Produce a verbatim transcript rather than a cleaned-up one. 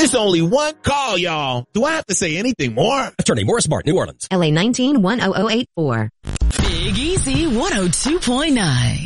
It's only one call, y'all. Do I have to say anything more? Attorney Morris Martin, New Orleans. L A nineteen one oh oh eight four. Big Easy one oh two point nine.